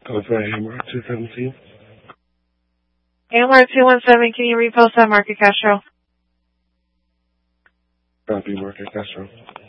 Code for AMR 217. AMR 217, can you repost that Market Castro? Copy, Market Castro.